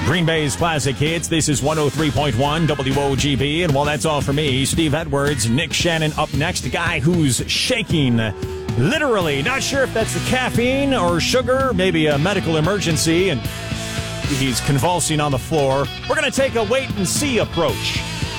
Green Bay's classic hits. This is 103.1 WOGB. And while that's all for me, Steve Edwards, Nick Shannon up next. A guy who's shaking, literally. Not sure if that's the caffeine or sugar, maybe a medical emergency, and he's convulsing on the floor. We're going to take a wait-and-see approach.